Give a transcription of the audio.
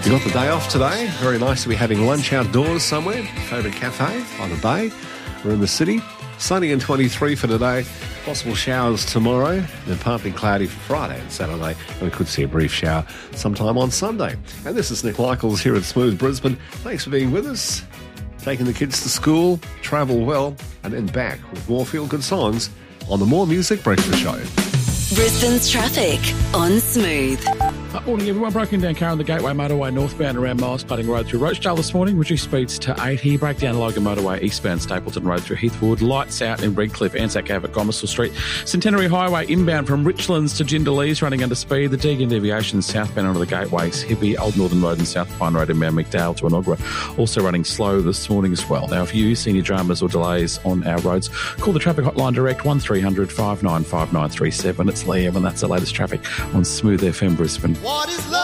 You got the day off today. Very nice to be having lunch outdoors somewhere. Favourite cafe on the bay or in the city. Sunny and 23 for today. Possible showers tomorrow. Then partly cloudy for Friday and Saturday. And we could see a brief shower sometime on Sunday. And this is Nick Michaels here at Smooth Brisbane. Thanks for being with us. Taking the kids to school, travel well, and then back with more feel-good songs on the More Music Breakfast Show. Brisbane's traffic on Smooth. Morning everyone, broken down car on the Gateway Motorway northbound around Miles Pudding Road through Rochdale this morning. Reduced speeds to 80. Breakdown Logan Motorway eastbound Stapleton Road through Heathwood. Lights out in Redcliffe, Anzac Ave at Gomersall Street. Centenary Highway inbound from Richlands to Jindalees running under speed. The Deagon deviation southbound onto the Gateways. Heavy Old Northern Road and South Pine Road inbound McDowell to Enoggera. Also running slow this morning as well. Now if you see any dramas or delays on our roads, call the traffic hotline direct 1300 595937. It's Liam and that's the latest traffic on Smooth FM Brisbane. What is love?